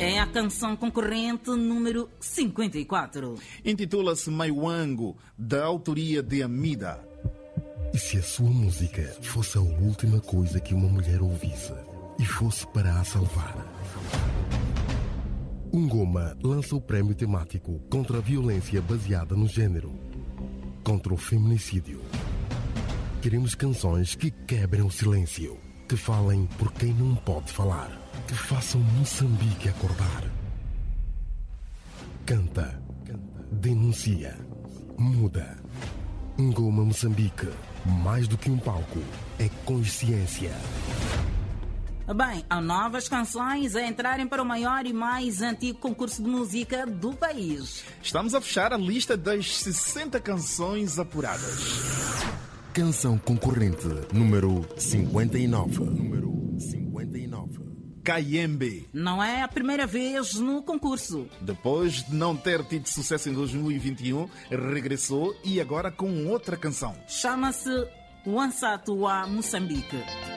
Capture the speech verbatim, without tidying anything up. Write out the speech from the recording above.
É a canção concorrente número cinquenta e quatro. Intitula-se Maiwango, da autoria de Amida. E se a sua música fosse a última coisa que uma mulher ouvisse e fosse para a salvar? Ngoma lança o prémio temático contra a violência baseada no género, contra o feminicídio. Queremos canções que quebrem o silêncio, que falem por quem não pode falar, que façam Moçambique acordar. Canta, denuncia, muda. Ngoma Moçambique, mais do que um palco, é consciência. Bem, há novas canções a entrarem para o maior e mais antigo concurso de música do país. Estamos a fechar a lista das sessenta canções apuradas. Canção concorrente número cinquenta e nove. Número cinquenta e nove. Kayembe. Não é a primeira vez no concurso. Depois de não ter tido sucesso em dois mil e vinte e um, regressou e agora com outra canção. Chama-se Wansatu wa Moçambique.